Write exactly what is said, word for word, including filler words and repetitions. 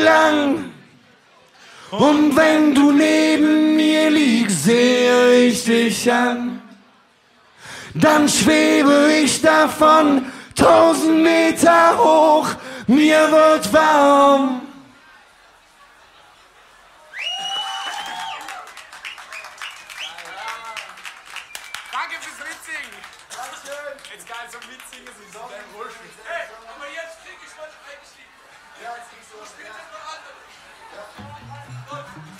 lang. Und wenn du neben mir liegst, sehe ich dich an. Dann schwebe ich davon tausend Meter hoch, mir wird warm. Danke fürs Mitsingen. Dankeschön. Jetzt geil zum Mitsingen, so ist dein Rollstuhl. Hey, aber jetzt krieg ich mal eigentlich die. Ja, jetzt kriegst du was. Spielt das noch andere. Ja.